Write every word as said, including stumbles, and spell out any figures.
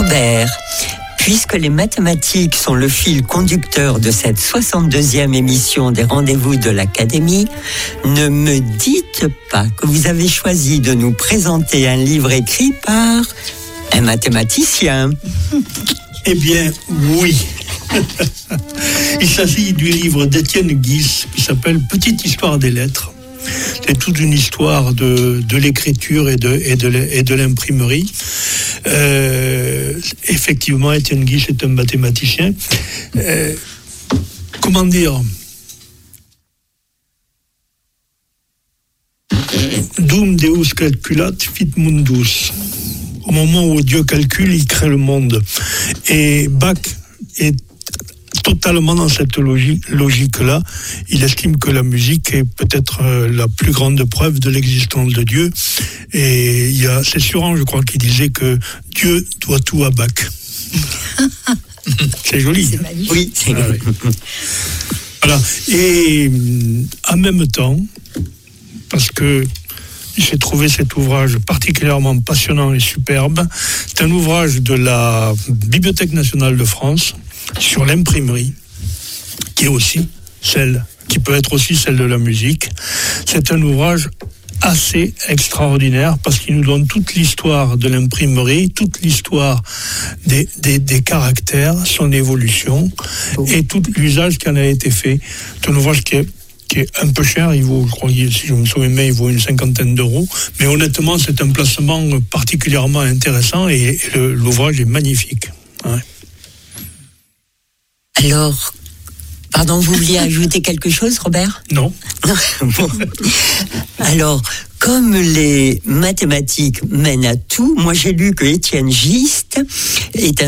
Robert, puisque les mathématiques sont le fil conducteur de cette soixante-deuxième émission des Rendez-vous de l'Académie, ne me dites pas que vous avez choisi de nous présenter un livre écrit par un mathématicien. Eh bien, oui. Il s'agit du livre d'Étienne Guisse qui s'appelle « Petite histoire des lettres ». C'est toute une histoire de, de l'écriture et de, et de, et de l'imprimerie. Euh, effectivement, Étienne Guisse est un mathématicien. Euh, comment dire ? Dum Deus calculat fit mundus. Au moment où Dieu calcule, il crée le monde. Et Bach est totalement dans cette logique, logique-là. Il estime que la musique est peut-être euh, la plus grande preuve de l'existence de Dieu. Et il y a, c'est Suran, je crois, qui disait que Dieu doit tout à Bach. C'est joli. C'est magnifique. Oui, c'est ah, oui. Voilà. Et en même temps, parce que j'ai trouvé cet ouvrage particulièrement passionnant et superbe, c'est un ouvrage de la Bibliothèque nationale de France sur l'imprimerie, qui est aussi celle, qui peut être aussi celle de la musique. C'est un ouvrage assez extraordinaire parce qu'il nous donne toute l'histoire de l'imprimerie, toute l'histoire des, des, des caractères, son évolution oh. et tout l'usage qui en a été fait. C'est un ouvrage qui est qui est un peu cher, il vaut, je crois, si je me souviens bien, il vaut une cinquantaine d'euros. Mais honnêtement, c'est un placement particulièrement intéressant et, et le, l'ouvrage est magnifique. Ouais. Alors, pardon, vous vouliez ajouter quelque chose, Robert ? Non. Bon. Alors, comme les mathématiques mènent à tout, moi j'ai lu que Étienne Guisse est un